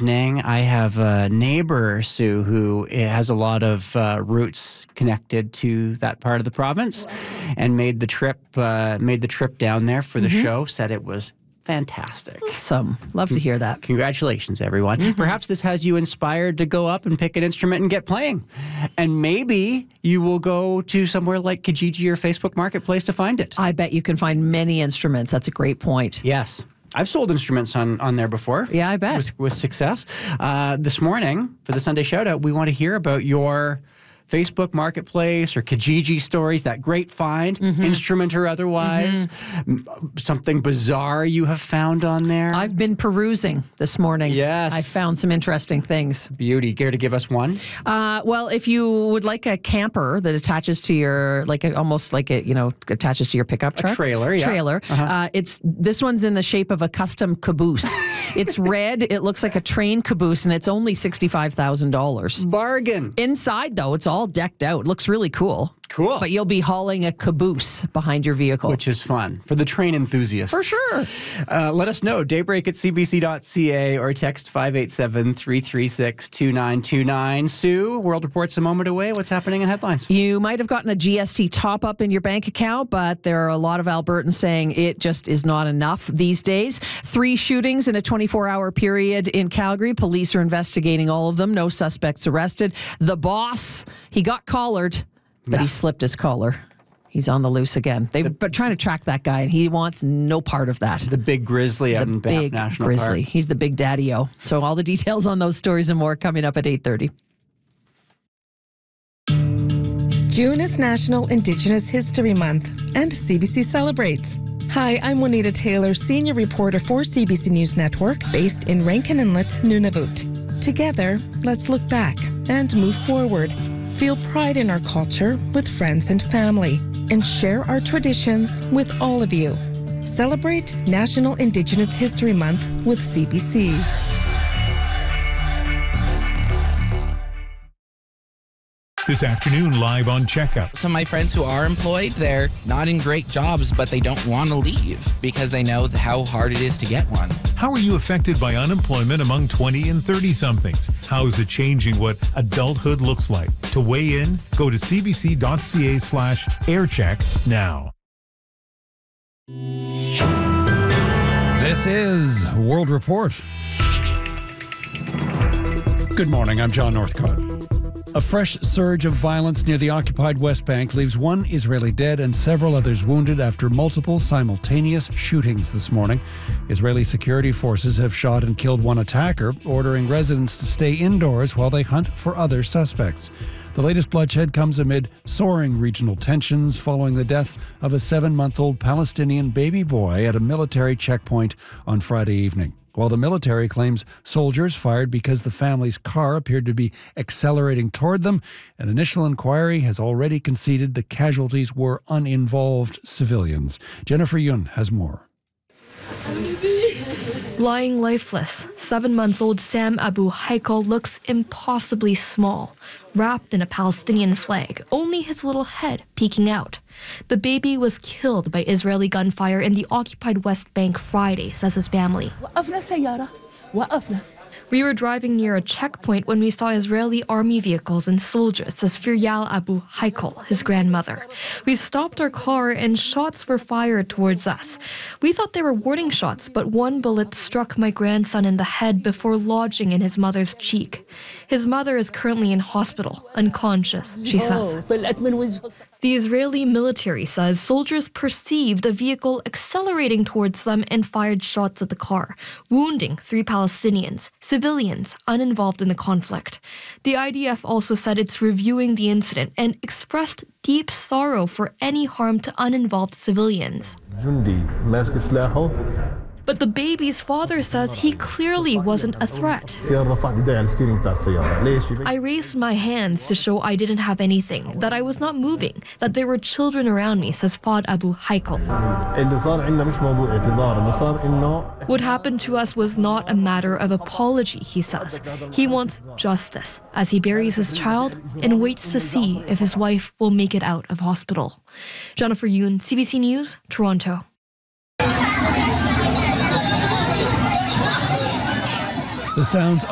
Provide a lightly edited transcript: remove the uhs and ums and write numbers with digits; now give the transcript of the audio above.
evening. I have a neighbor, Sue, who has a lot of roots connected to that part of the province, and made the trip down there for the show. Said it was fantastic. Awesome. Love to hear that. Congratulations, everyone. Perhaps this has you inspired to go up and pick an instrument and get playing. And maybe you will go to somewhere like Kijiji or Facebook Marketplace to find it. I bet you can find many instruments. That's a great point. Yes. I've sold instruments on there before. Yeah, I bet. With success. This morning, for the Sunday Shoutout, we want to hear about your Facebook Marketplace or Kijiji stories, that great find, instrument or otherwise, something bizarre you have found on there. I've been perusing this morning. Yes. I found some interesting things. Beauty. Care to give us one? Well, if you would like a camper that attaches to your, attaches to your pickup truck. A trailer, yeah. Trailer. This one's in the shape of a custom caboose. It's red. It looks like a train caboose, and it's only $65,000. Bargain. Inside, though, it's all decked out. Looks really cool. Cool. But you'll be hauling a caboose behind your vehicle. Which is fun for the train enthusiasts. For sure. Let us know. daybreak@cbc.ca or text 587-336-2929. Sue, World Report's a moment away. What's happening in headlines? You might have gotten a GST top-up in your bank account, but there are a lot of Albertans saying it just is not enough these days. 3 shootings in a 24-hour period in Calgary. Police are investigating all of them. No suspects arrested. The boss, he got collared, but he slipped his collar. He's on the loose again. They've been trying to track that guy, and he wants no part of that. The big grizzly out in Banff National grizzly. Park. He's the big daddy-o. So all the details on those stories and more coming up at 8:30. June is National Indigenous History Month, and CBC celebrates. Hi, I'm Juanita Taylor, senior reporter for CBC News Network, based in Rankin Inlet, Nunavut. Together, let's look back and move forward. Feel pride in our culture with friends and family, and share our traditions with all of you. Celebrate National Indigenous History Month with CBC. This afternoon, live on Checkup. Some of my friends who are employed, they're not in great jobs, but they don't want to leave because they know how hard it is to get one. How are you affected by unemployment among 20 and 30-somethings? How is it changing what adulthood looks like? To weigh in, go to cbc.ca/aircheck now. This is World Report. Good morning, I'm John Northcott. A fresh surge of violence near the occupied West Bank leaves one Israeli dead and several others wounded after multiple simultaneous shootings this morning. Israeli security forces have shot and killed one attacker, ordering residents to stay indoors while they hunt for other suspects. The latest bloodshed comes amid soaring regional tensions following the death of a 7-month-old Palestinian baby boy at a military checkpoint on Friday evening. While the military claims soldiers fired because the family's car appeared to be accelerating toward them, an initial inquiry has already conceded the casualties were uninvolved civilians. Jennifer Yun has more. Lying lifeless, 7-month-old Sam Abu Haikal looks impossibly small, wrapped in a Palestinian flag, only his little head peeking out. The baby was killed by Israeli gunfire in the occupied West Bank Friday, says his family. We were driving near a checkpoint when we saw Israeli army vehicles and soldiers, says Firyal Abu Haikal, his grandmother. We stopped our car and shots were fired towards us. We thought they were warning shots, but one bullet struck my grandson in the head before lodging in his mother's cheek. His mother is currently in hospital, unconscious, she says. The Israeli military says soldiers perceived a vehicle accelerating towards them and fired shots at the car, wounding 3 Palestinians, civilians uninvolved in the conflict. The IDF also said it's reviewing the incident and expressed deep sorrow for any harm to uninvolved civilians. But the baby's father says he clearly wasn't a threat. I raised my hands to show I didn't have anything, that I was not moving, that there were children around me, says Fad Abu Haikal. What happened to us was not a matter of apology, he says. He wants justice as he buries his child and waits to see if his wife will make it out of hospital. Jennifer Yun, CBC News, Toronto. The sounds